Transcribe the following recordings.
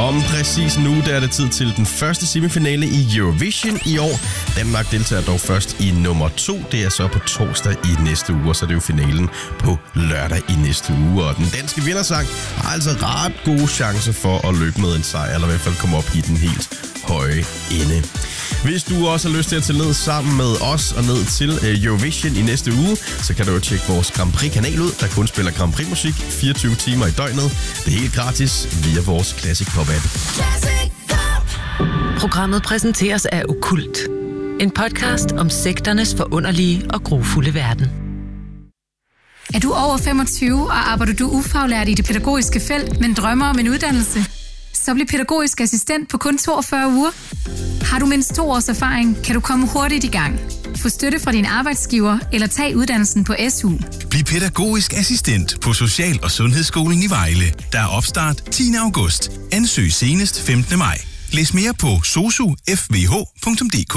Om præcis nu, der er det tid til den første semifinale i Eurovision i år. Danmark deltager dog først i nummer 2. Det er så på torsdag i næste uge, og så er det jo finalen på lørdag i næste uge. Og den danske vindersang har altså ret gode chancer for at løbe med en sejr, eller i hvert fald komme op i den helt høje ende. Hvis du også har lyst til at tage ned sammen med os og ned til Eurovision i næste uge, så kan du jo tjekke vores Grand Prix-kanal ud, der kun spiller Grand Prix-musik 24 timer i døgnet. Det er helt gratis via vores Classic Pop-app. Programmet præsenteres af Okkult. En podcast om sekternes forunderlige og grufulde verden. Er du over 25 og arbejder du ufaglært i det pædagogiske felt, men drømmer om en uddannelse? Så bliv pædagogisk assistent på kun 42 uger. Har du mindst 2 års erfaring, kan du komme hurtigt i gang. Få støtte fra din arbejdsgiver eller tag uddannelsen på SU. Bliv pædagogisk assistent på Social- og Sundhedsskolen i Vejle. Der er opstart 10. august. Ansøg senest 15. maj. Læs mere på sosufvh.dk.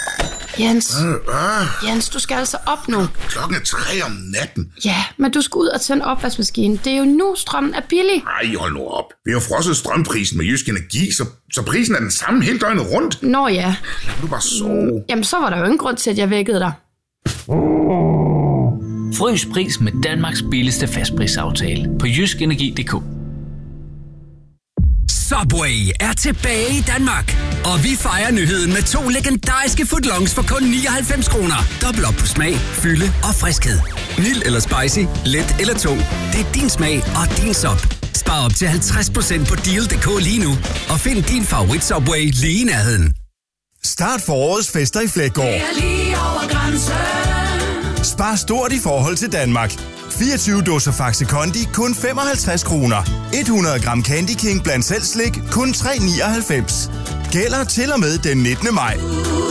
Jens, du skal altså op nu. Klokken er 3 om natten. Ja, men du skal ud og tænde opvaskemaskinen. Det er jo nu, strømmen er billig. Ej, hold nu op. Vi har frosset strømprisen med Jysk Energi, så prisen er den samme hele døgnet rundt. Nå ja. Lad du bare sove. Jamen, så var der jo ingen grund til, at jeg vækkede dig. Frys pris med Danmarks billigste fastprisaftale på jyskenergi.dk. Subway er tilbage i Danmark, og vi fejrer nyheden med 2 legendariske footlongs for kun 99 kroner. Dobbelt op på smag, fylde og friskhed. Mild eller spicy, let eller tung. Det er din smag og din sub. Spar op til 50% på deal.dk lige nu, og find din favorit Subway lige i nærheden. Start forårets fester i Fleggaard. Spar stort i forhold til Danmark. 24 dåser Faxe Kondi kun 55 kroner. 100 gram Candy King blandt selv slik kun 3,99. Gælder til og med den 19. maj.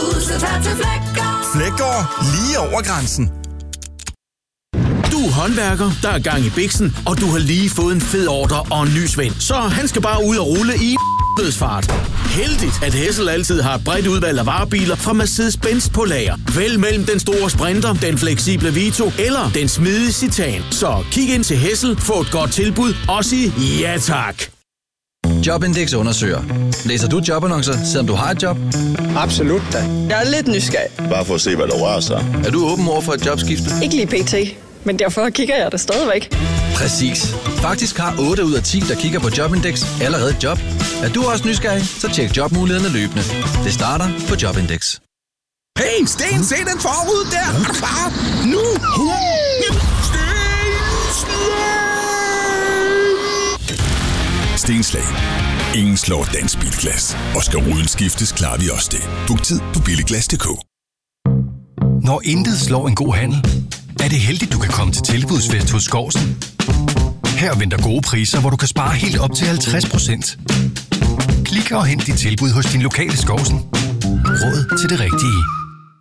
Fleggaard lige over grænsen. Du er håndværker, der er gang i biksen, og du har lige fået en fed ordre og en ny svend. Så han skal bare ud og rulle i dødsfart. Heldigt, at Hessel altid har et bredt udvalg af varebiler fra Mercedes-Benz på lager. Vælg mellem den store Sprinter, den fleksible Vito eller den smidige Citan. Så kig ind til Hessel, få et godt tilbud og sig ja tak. Jobindex undersøger. Læser du jobannoncer, selvom du har et job? Absolut da. Jeg er lidt nysgerrig. Bare for at se, hvad der rører sig. Er du åben over for et jobskifte? Ikke lige pt. Men derfor kigger jeg det stadigvæk. Præcis. Faktisk har 8 ud af 10, der kigger på Jobindex, allerede et job. Er du også nysgerrig, så tjek jobmulighederne løbende. Det starter på Jobindex. Hey, Sten, se den forrude der! Er du klar? Nu! Stenslag. Ingen slår Dansk Bilglas. Og skal ruden skiftes, klarer vi også det. Book tid på billiglas.dk. Når intet slår en god handel, er det heldigt, du kan komme til tilbudsfest hos Skovsen. Her venter gode priser, hvor du kan spare helt op til 50%. Klik og hent dit tilbud hos din lokale Skovsen. Råd til det rigtige.